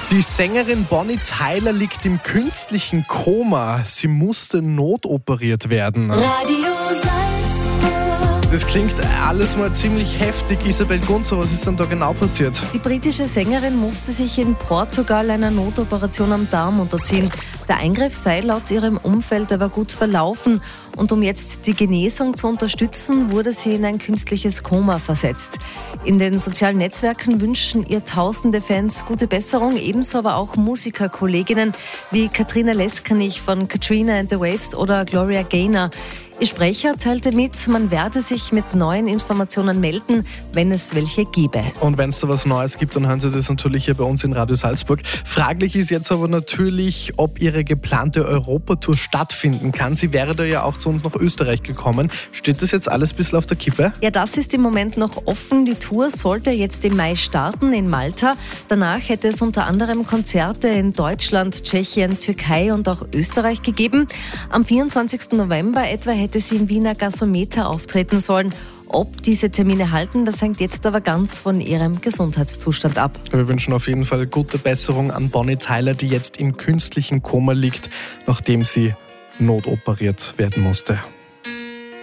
Die Sängerin Bonnie Tyler liegt im künstlichen Koma. Sie musste notoperiert werden. Radio Salzburg. Das klingt alles mal ziemlich heftig. Isabel Gunzer, was ist denn da genau passiert? Die britische Sängerin musste sich in Portugal einer Notoperation am Darm unterziehen. Der Eingriff sei laut ihrem Umfeld aber gut verlaufen. Und um jetzt die Genesung zu unterstützen, wurde sie in ein künstliches Koma versetzt. In den sozialen Netzwerken wünschen ihr tausende Fans gute Besserung, ebenso aber auch Musikerkolleginnen wie Katrina Leskanich von Katrina and the Waves oder Gloria Gaynor. Ihr Sprecher teilte mit, man werde sich mit neuen Informationen melden, wenn es welche gäbe. Und wenn es da was Neues gibt, dann hören Sie das natürlich hier bei uns in Radio Salzburg. Fraglich ist jetzt aber natürlich, ob Ihre geplante Europatour stattfinden kann. Sie wäre da ja auch zu uns nach Österreich gekommen. Steht das jetzt alles ein bisschen auf der Kippe? Ja, das ist im Moment noch offen. Die Tour sollte jetzt im Mai starten in Malta. Danach hätte es unter anderem Konzerte in Deutschland, Tschechien, Türkei und auch Österreich gegeben. Am 24. November etwa hätte sie im Wiener Gasometer auftreten sollen. Ob diese Termine halten, das hängt jetzt aber ganz von ihrem Gesundheitszustand ab. Wir wünschen auf jeden Fall gute Besserung an Bonnie Tyler, die jetzt im künstlichen Koma liegt, nachdem sie notoperiert werden musste.